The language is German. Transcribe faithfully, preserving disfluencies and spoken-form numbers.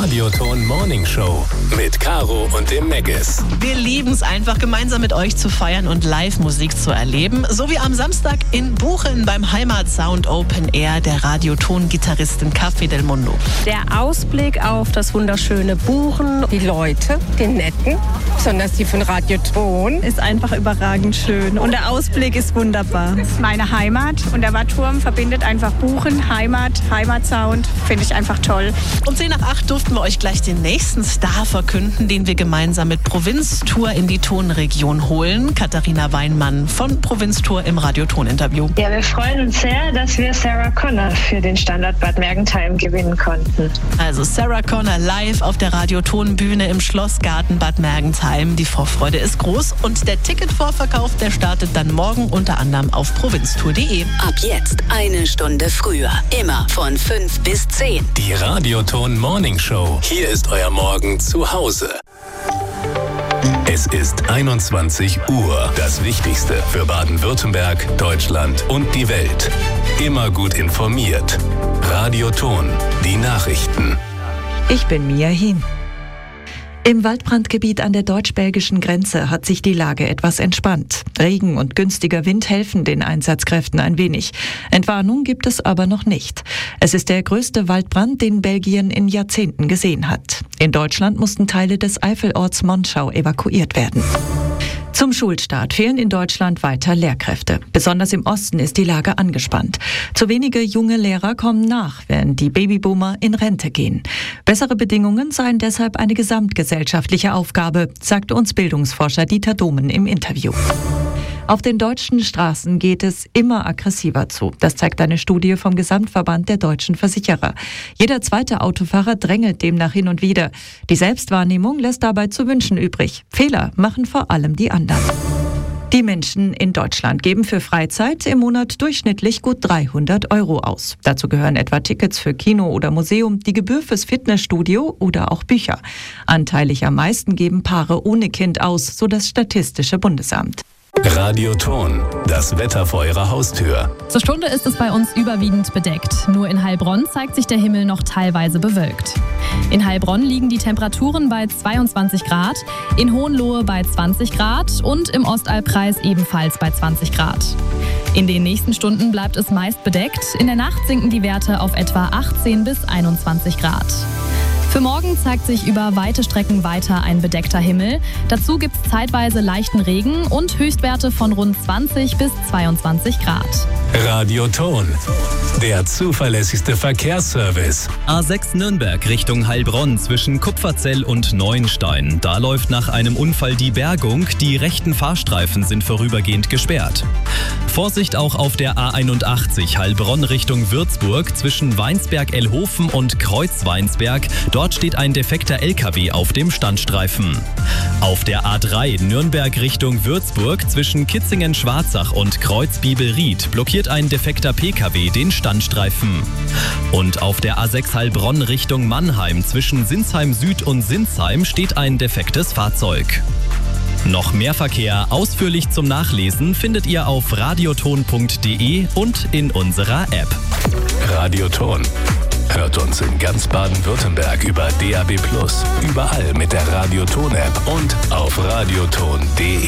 Radioton Morning Show mit Caro und dem Meggis. Wir lieben es einfach, gemeinsam mit euch zu feiern und Live-Musik zu erleben. So wie am Samstag in Buchen beim Heimatsound Open Air der Radioton-Gitarristin Café del Mundo. Der Ausblick auf das wunderschöne Buchen, die Leute, die Netten, besonders die von Radioton, ist einfach überragend schön und der Ausblick ist wunderbar. Das ist meine Heimat und der Watturm verbindet einfach Buchen, Heimat, Heimatsound, finde ich einfach toll. Um zehn nach acht durften wir euch gleich den nächsten Star verkünden, den wir gemeinsam mit Provinztour in die Tonregion holen. Katharina Weinmann von Provinztour im Radioton-Interview. Ja, wir freuen uns sehr, dass wir Sarah Connor für den Standort Bad Mergentheim gewinnen konnten. Also Sarah Connor live auf der Radioton-Bühne im Schlossgarten Bad Mergentheim. Die Vorfreude ist groß und der Ticketvorverkauf, der startet dann morgen unter anderem auf provinztour punkt de. Ab jetzt eine Stunde früher. Immer von fünf bis zehn. Die Radioton Morning Show. Hier ist euer Morgen zu Hause. Es ist einundzwanzig Uhr. Das Wichtigste für Baden-Württemberg, Deutschland und die Welt. Immer gut informiert. Radioton. Die Nachrichten. Ich bin Mia Hien. Im Waldbrandgebiet an der deutsch-belgischen Grenze hat sich die Lage etwas entspannt. Regen und günstiger Wind helfen den Einsatzkräften ein wenig. Entwarnung gibt es aber noch nicht. Es ist der größte Waldbrand, den Belgien in Jahrzehnten gesehen hat. In Deutschland mussten Teile des Eifelorts Monschau evakuiert werden. Zum Schulstart fehlen in Deutschland weiter Lehrkräfte. Besonders im Osten ist die Lage angespannt. Zu wenige junge Lehrer kommen nach, während die Babyboomer in Rente gehen. Bessere Bedingungen seien deshalb eine gesamtgesellschaftliche Aufgabe, sagte uns Bildungsforscher Dieter Domen im Interview. Auf den deutschen Straßen geht es immer aggressiver zu. Das zeigt eine Studie vom Gesamtverband der deutschen Versicherer. Jeder zweite Autofahrer drängelt demnach hin und wieder. Die Selbstwahrnehmung lässt dabei zu wünschen übrig. Fehler machen vor allem die anderen. Die Menschen in Deutschland geben für Freizeit im Monat durchschnittlich gut dreihundert Euro aus. Dazu gehören etwa Tickets für Kino oder Museum, die Gebühr fürs Fitnessstudio oder auch Bücher. Anteilig am meisten geben Paare ohne Kind aus, so das Statistische Bundesamt. Radioton, das Wetter vor eurer Haustür. Zur Stunde ist es bei uns überwiegend bedeckt. Nur in Heilbronn zeigt sich der Himmel noch teilweise bewölkt. In Heilbronn liegen die Temperaturen bei zweiundzwanzig Grad, in Hohenlohe bei zwanzig Grad und im Ostalbkreis ebenfalls bei zwanzig Grad. In den nächsten Stunden bleibt es meist bedeckt. In der Nacht sinken die Werte auf etwa achtzehn bis einundzwanzig Grad. Für morgen zeigt sich über weite Strecken weiter ein bedeckter Himmel. Dazu gibt es zeitweise leichten Regen und Höchstwerte von rund zwanzig bis zweiundzwanzig Grad. Radioton, der zuverlässigste Verkehrsservice. A sechs Nürnberg Richtung Heilbronn zwischen Kupferzell und Neuenstein. Da läuft nach einem Unfall die Bergung. Die rechten Fahrstreifen sind vorübergehend gesperrt. Vorsicht auch auf der A einundachtzig Heilbronn Richtung Würzburg zwischen Weinsberg-Elhofen und Kreuz-Weinsberg. Dort steht ein defekter L K W auf dem Standstreifen. Auf der A drei Nürnberg Richtung Würzburg zwischen Kitzingen-Schwarzach und Kreuz-Biebelried blockiert ein defekter P K W den Standstreifen. Und auf der A sechs Heilbronn Richtung Mannheim zwischen Sinsheim Süd und Sinsheim steht ein defektes Fahrzeug. Noch mehr Verkehr ausführlich zum Nachlesen findet ihr auf radioton punkt de und in unserer App. Radioton. Hört uns in ganz Baden-Württemberg über D A B plus, überall mit der Radioton-App und auf radioton punkt de.